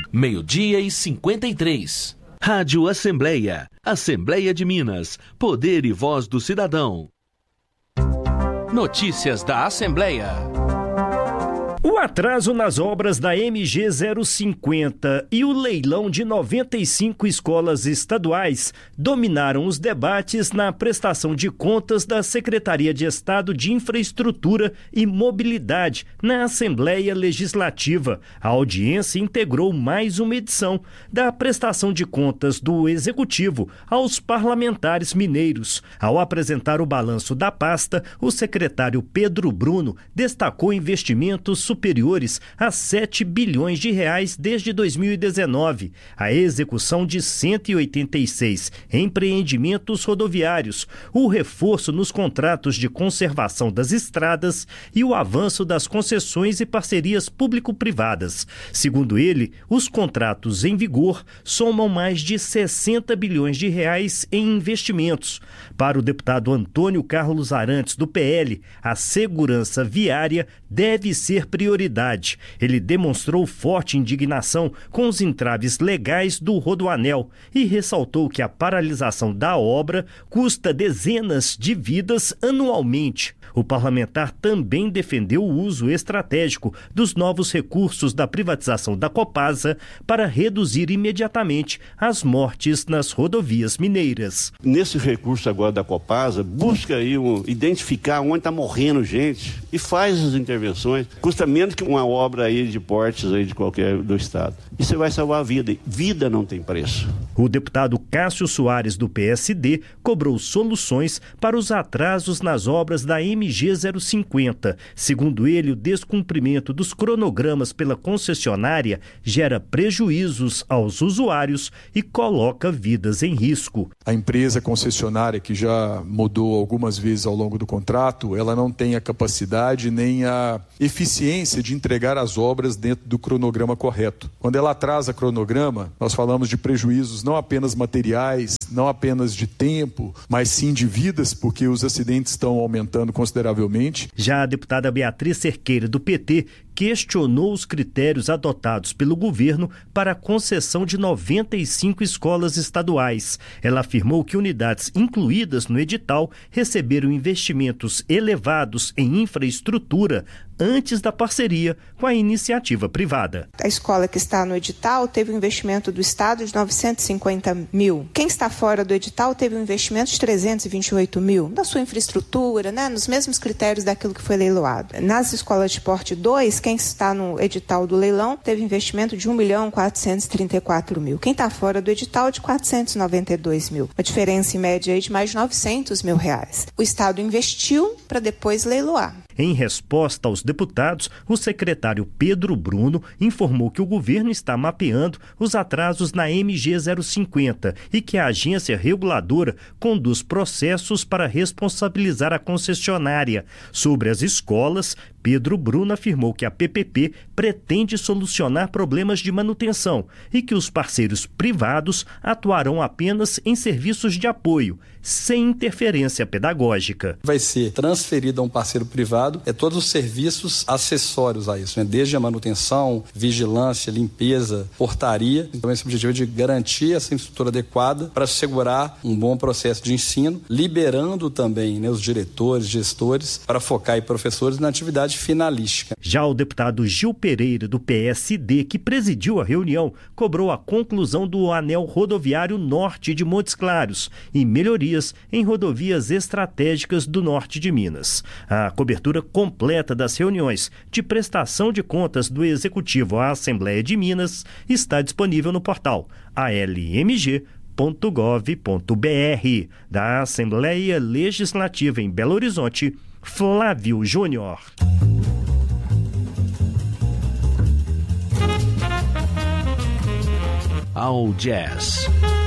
12:53. Rádio Assembleia. Assembleia de Minas. Poder e voz do cidadão. Notícias da Assembleia. O atraso nas obras da MG 050 e o leilão de 95 escolas estaduais dominaram os debates na prestação de contas da Secretaria de Estado de Infraestrutura e Mobilidade na Assembleia Legislativa. A audiência integrou mais uma edição da prestação de contas do Executivo aos parlamentares mineiros. Ao apresentar o balanço da pasta, o secretário Pedro Bruno destacou investimentos superiores a 7 bilhões de reais desde 2019, a execução de 186 empreendimentos rodoviários, o reforço nos contratos de conservação das estradas e o avanço das concessões e parcerias público-privadas. Segundo ele, os contratos em vigor somam mais de 60 bilhões de reais em investimentos. Para o deputado Antônio Carlos Arantes, do PL, a segurança viária deve ser prioridade. Ele demonstrou forte indignação com os entraves legais do Rodoanel e ressaltou que a paralisação da obra custa dezenas de vidas anualmente. O parlamentar também defendeu o uso estratégico dos novos recursos da privatização da Copasa para reduzir imediatamente as mortes nas rodovias mineiras. Nesse recurso agora da Copasa, busca aí identificar onde está morrendo gente e faz as intervenções. Custa menos que uma obra aí de portes aí de qualquer do estado. E você vai salvar a vida. Vida não tem preço. O deputado Cássio Soares, do PSD, cobrou soluções para os atrasos nas obras da MG 050. Segundo ele, o descumprimento dos cronogramas pela concessionária gera prejuízos aos usuários e coloca vidas em risco. A empresa concessionária, que já mudou algumas vezes ao longo do contrato, ela não tem a capacidade nem a eficiência de entregar as obras dentro do cronograma correto. Quando ela atrasa cronograma, nós falamos de prejuízos não apenas materiais, não apenas de tempo, mas sim de vidas, porque os acidentes estão aumentando consideravelmente. Já a deputada Beatriz Cerqueira, do PT, questionou os critérios adotados pelo governo para a concessão de 95 escolas estaduais. Ela afirmou que unidades incluídas no edital receberam investimentos elevados em infraestrutura antes da parceria com a iniciativa privada. A escola que está no edital teve um investimento do Estado de 950 mil. Quem está fora do edital teve um investimento de 328 mil. Da sua infraestrutura, nos mesmos critérios daquilo que foi leiloado. Nas escolas de porte 2, quem está no edital do leilão teve investimento de 1.434 mil. Quem está fora do edital de 492 mil. Uma diferença em média aí de mais de 900 mil reais. O Estado investiu para depois leiloar. Em resposta aos deputados, o secretário Pedro Bruno informou que o governo está mapeando os atrasos na MG 050 e que a agência reguladora conduz processos para responsabilizar a concessionária. Sobre as escolas, Pedro Bruno afirmou que a PPP pretende solucionar problemas de manutenção e que os parceiros privados atuarão apenas em serviços de apoio, sem interferência pedagógica. Vai ser transferido a um parceiro privado todos os serviços acessórios a isso, desde a manutenção, vigilância, limpeza, portaria. Então esse objetivo é de garantir essa infraestrutura adequada para assegurar um bom processo de ensino, liberando também os diretores, gestores, para focar em professores na atividade finalística. Já o deputado Gil Pereira, do PSD, que presidiu a reunião, cobrou a conclusão do anel rodoviário norte de Montes Claros e melhorias em rodovias estratégicas do norte de Minas. A cobertura completa das reuniões de prestação de contas do Executivo à Assembleia de Minas está disponível no portal almg.gov.br. Da Assembleia Legislativa em Belo Horizonte, Flávio Júnior. All Jazz.